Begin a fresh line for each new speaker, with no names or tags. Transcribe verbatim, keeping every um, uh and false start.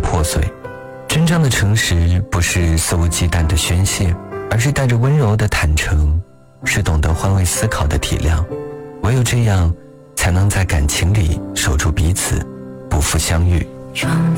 破碎。真正的诚实不是肆无忌惮的宣泄，而是带着温柔的坦诚，是懂得换位思考的体谅。唯有这样，才能在感情里守住彼此，不负相遇。
窗